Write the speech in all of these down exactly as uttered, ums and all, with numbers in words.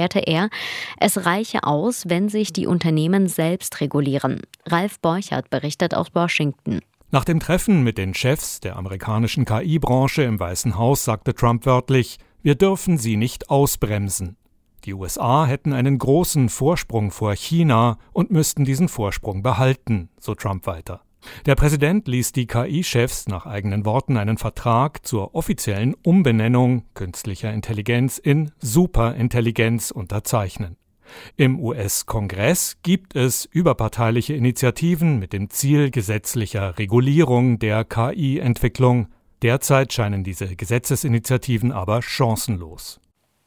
erklärte er, es reiche aus, wenn sich die Unternehmen selbst regulieren. Ralf Borchert berichtet aus Washington. Nach dem Treffen mit den Chefs der amerikanischen K I-Branche im Weißen Haus sagte Trump wörtlich, wir dürfen sie nicht ausbremsen. Die U S A hätten einen großen Vorsprung vor China und müssten diesen Vorsprung behalten, so Trump weiter. Der Präsident ließ die K I-Chefs nach eigenen Worten einen Vertrag zur offiziellen Umbenennung künstlicher Intelligenz in Superintelligenz unterzeichnen. Im U S-Kongress gibt es überparteiliche Initiativen mit dem Ziel gesetzlicher Regulierung der K I-Entwicklung. Derzeit scheinen diese Gesetzesinitiativen aber chancenlos.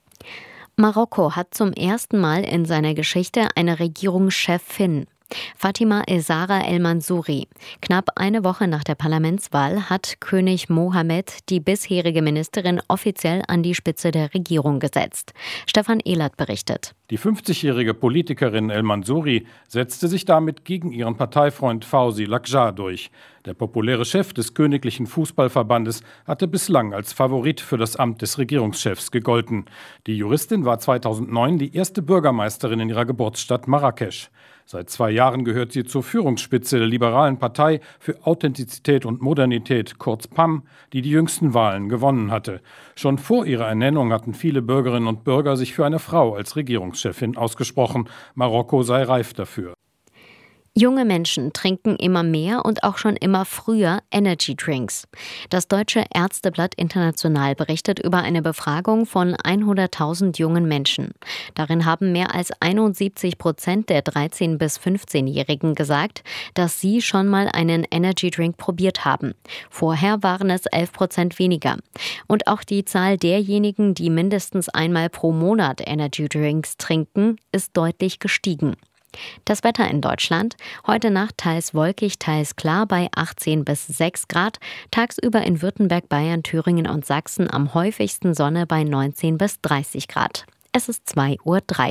Marokko hat zum ersten Mal in seiner Geschichte eine Regierungschefin. Fatima Essaara El-Mansouri. Knapp eine Woche nach der Parlamentswahl hat König Mohammed die bisherige Ministerin offiziell an die Spitze der Regierung gesetzt. Stefan Ehlert berichtet. Die fünfzigjährige Politikerin El-Mansouri setzte sich damit gegen ihren Parteifreund Fawzi Lakjar durch. Der populäre Chef des Königlichen Fußballverbandes hatte bislang als Favorit für das Amt des Regierungschefs gegolten. Die Juristin war zweitausendneun die erste Bürgermeisterin in ihrer Geburtsstadt Marrakesch. Seit zwei Jahren gehört sie zur Führungsspitze der liberalen Partei für Authentizität und Modernität, kurz P A M, die die jüngsten Wahlen gewonnen hatte. Schon vor ihrer Ernennung hatten viele Bürgerinnen und Bürger sich für eine Frau als Regierungschefin ausgesprochen. Marokko sei reif dafür. Junge Menschen trinken immer mehr und auch schon immer früher Energy Drinks. Das Deutsche Ärzteblatt International berichtet über eine Befragung von hunderttausend jungen Menschen. Darin haben mehr als einundsiebzig Prozent der dreizehn- bis fünfzehnjährigen gesagt, dass sie schon mal einen Energy Drink probiert haben. Vorher waren es elf Prozent weniger. Und auch die Zahl derjenigen, die mindestens einmal pro Monat Energy Drinks trinken, ist deutlich gestiegen. Das Wetter in Deutschland. Heute Nacht teils wolkig, teils klar bei achtzehn bis sechs Grad. Tagsüber in Württemberg, Bayern, Thüringen und Sachsen am häufigsten Sonne bei neunzehn bis dreißig Grad. Es ist zwei Uhr drei.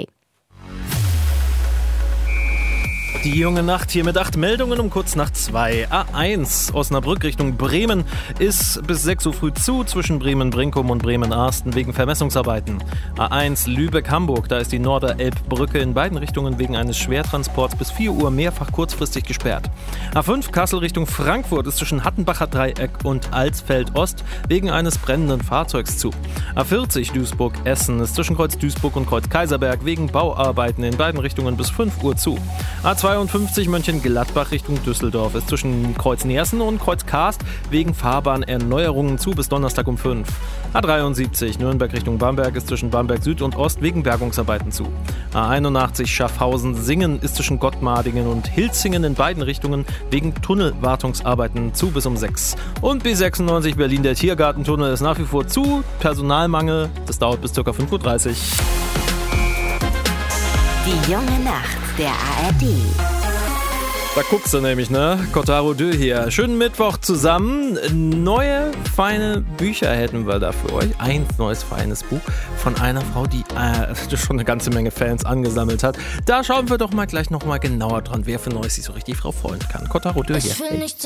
Die junge Nacht hier mit acht Meldungen um kurz nach zwei. A eins Osnabrück Richtung Bremen ist bis sechs Uhr früh zu, zwischen Bremen-Brinkum und Bremen-Arsten wegen Vermessungsarbeiten. A eins Lübeck-Hamburg, da ist die Norderelbbrücke in beiden Richtungen wegen eines Schwertransports bis vier Uhr mehrfach kurzfristig gesperrt. A fünf Kassel Richtung Frankfurt ist zwischen Hattenbacher Dreieck und Alsfeld-Ost wegen eines brennenden Fahrzeugs zu. A vierzig Duisburg-Essen ist zwischen Kreuz Duisburg und Kreuz Kaiserberg wegen Bauarbeiten in beiden Richtungen bis fünf Uhr zu. A zweiundfünfzig Mönchengladbach Richtung Düsseldorf ist zwischen Kreuz Neersen und Kreuz Karst wegen Fahrbahnerneuerungen zu bis Donnerstag um fünf. A dreiundsiebzig Nürnberg Richtung Bamberg ist zwischen Bamberg Süd und Ost wegen Bergungsarbeiten zu. A einundachtzig Schaffhausen-Singen ist zwischen Gottmadingen und Hilzingen in beiden Richtungen wegen Tunnelwartungsarbeiten zu bis um sechs. Und B sechsundneunzig Berlin, der Tiergartentunnel ist nach wie vor zu. Personalmangel, das dauert bis ca. fünf Uhr dreißig. Die junge Nacht der A R D. Da guckst du nämlich, ne? Kotaro Dö hier. Schönen Mittwoch zusammen. Neue, feine Bücher hätten wir da für euch. Ein neues, feines Buch von einer Frau, die äh, schon eine ganze Menge Fans angesammelt hat. Da schauen wir doch mal gleich nochmal genauer dran, wer für Neues sich so richtig drauf freuen kann. Kotaro Dö hier.